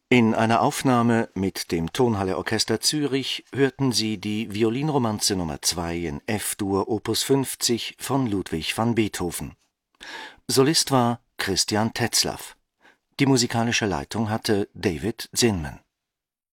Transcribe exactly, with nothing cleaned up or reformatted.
In einer Aufnahme mit dem Tonhalle Orchester Zürich hörten Sie die Violinromanze Nummer zwei in F-Dur Opus fünfzig von Ludwig van Beethoven. Solist war Christian Tetzlaff. Die musikalische Leitung hatte David Zinman.